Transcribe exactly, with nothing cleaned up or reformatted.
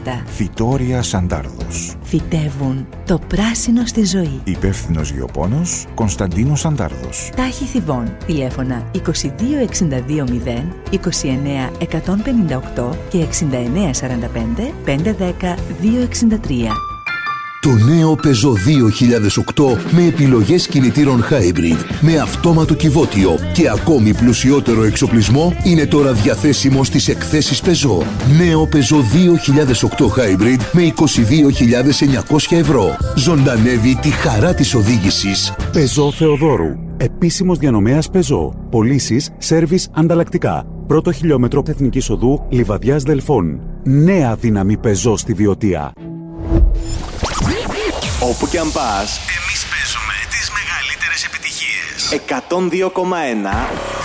ονόματα. Φυτόρια Σαντάρδος. Φυτεύουν το πράσινο στη ζωή. Υπεύθυνος γεωπόνος Κωνσταντίνος Σαντάρδος. Τάχη Θηβών. Τηλέφωνα είκοσι δύο εξήντα δύο μηδέν, είκοσι εννέα εκατόν πενήντα οκτώ και εξήντα εννέα σαράντα πέντε, πεντακόσια δέκα, διακόσια εξήντα τρία. Το νέο Peugeot δύο χιλιάδες οκτώ με επιλογές κινητήρων hybrid, με αυτόματο κυβότιο και ακόμη πλουσιότερο εξοπλισμό είναι τώρα διαθέσιμο στις εκθέσεις Peugeot. Νέο Peugeot δύο χιλιάδες οκτώ hybrid με είκοσι δύο χιλιάδες εννιακόσια ευρώ. Ζωντανεύει τη χαρά της οδήγησης. Peugeot Θεοδόρου. Επίσημος διανομέας Peugeot. Πωλήσεις, σέρβις, ανταλλακτικά. Πρώτο χιλιόμετρο Εθνικής Οδού Λιβαδιάς Δελφών. Νέα δύναμη Peugeot στη Βιωτία. Όπου κι αν πας, εμείς παίζουμε τις μεγαλύτερες επιτυχίες. εκατόν δύο κόμμα ένα